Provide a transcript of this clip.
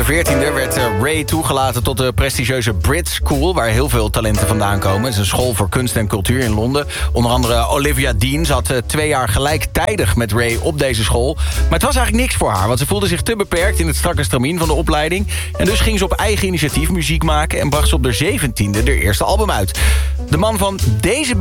de 14e werd Ray toegelaten tot de prestigieuze Brit School, waar heel veel talenten vandaan komen. Het is een school voor kunst en cultuur in Londen. Onder andere Olivia Dean zat 2 jaar gelijktijdig met Ray op deze school. Maar het was eigenlijk niks voor haar, want ze voelde zich te beperkt in het strakke stramien van de opleiding. En dus ging ze op eigen initiatief muziek maken en bracht ze op de 17e haar eerste album uit. De man van deze